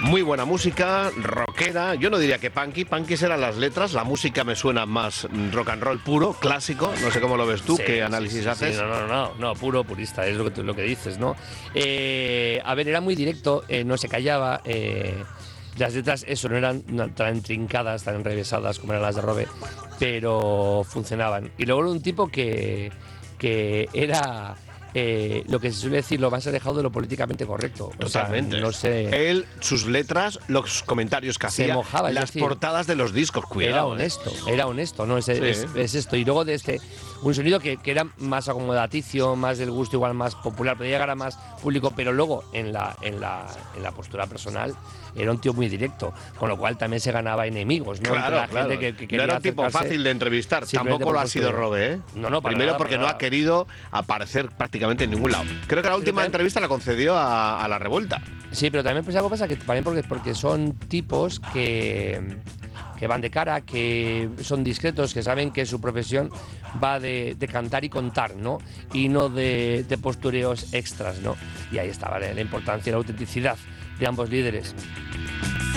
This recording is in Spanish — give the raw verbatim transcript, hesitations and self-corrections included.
Muy buena música, rockera. Yo no diría que punky, punky serán las letras. La música me suena más rock and roll puro, clásico. No sé cómo lo ves tú, sí, qué sí, análisis sí, haces. Sí, no, no, no, no, puro, purista, es lo que, tú, lo que dices, ¿no? Eh, a ver, era muy directo, eh, no se callaba. Eh, las letras, eso, no eran tan trincadas, tan enrevesadas como eran las de Robe, pero funcionaban. Y luego era un tipo que, que era... Eh, lo que se suele decir, lo más alejado de lo políticamente correcto. O Totalmente. Sea, no sé. Él, sus letras, los comentarios que Se hacía, mojaba, es las decir, portadas de los discos, cuidado. Era honesto, eh. era honesto, ¿no? Es, Sí. es, es esto. Y luego de este, un sonido que, que era más acomodaticio, más del gusto, igual más popular, podía llegar a más público, pero luego en la, en la, en la postura personal era un tío muy directo, con lo cual también se ganaba enemigos, ¿no? Claro, la claro. gente que, que no era un tipo fácil de entrevistar, tampoco lo ha sido Robe, ¿eh? No, no, para Primero nada, porque para no nada. ha querido aparecer prácticamente en ningún lado. Creo que la última también, entrevista la concedió a, a La Revuelta. Sí, pero también pues algo pasa que también porque, porque son tipos que, que van de cara, que son discretos, que saben que su profesión va de, de cantar y contar, ¿no? Y no de, de postureos extras, ¿no? Y ahí está, ¿vale? La importancia y la autenticidad de ambos líderes.